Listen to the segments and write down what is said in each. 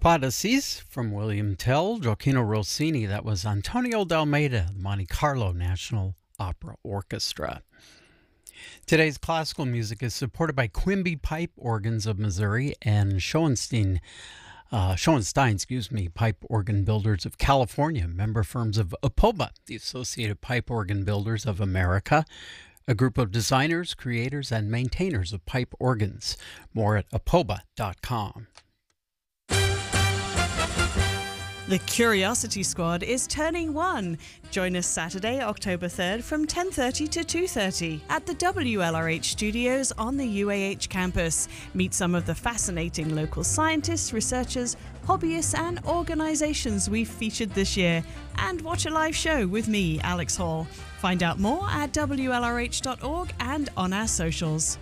Podyssey from William Tell, Gioacchino Rossini. That was Antonio d'Almeida, the Monte Carlo National Opera Orchestra. Today's classical music is supported by Quimby Pipe Organs of Missouri and Schoenstein Pipe Organ Builders of California, member firms of APOBA, the Associated Pipe Organ Builders of America, a group of designers, creators, and maintainers of pipe organs. More at apoba.com. The Curiosity Squad is turning 1. Join us Saturday, October 3rd from 10:30 to 2:30 at the WLRH studios on the UAH campus. Meet some of the fascinating local scientists, researchers, hobbyists and organizations we've featured this year, and watch a live show with me, Alex Hall. Find out more at WLRH.org and on our socials.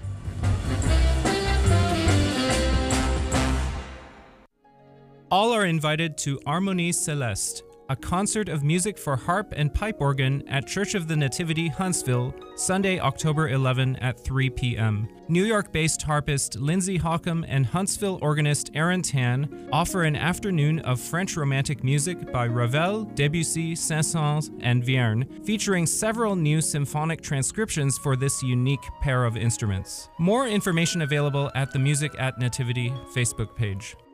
All are invited to Harmonie Céleste, a concert of music for harp and pipe organ at Church of the Nativity, Huntsville, Sunday, October 11 at 3 p.m. New York-based harpist Lindsay Hockham and Huntsville organist Aaron Tan offer an afternoon of French Romantic music by Ravel, Debussy, Saint-Saëns, and Vierne, featuring several new symphonic transcriptions for this unique pair of instruments. More information available at the Music at Nativity Facebook page.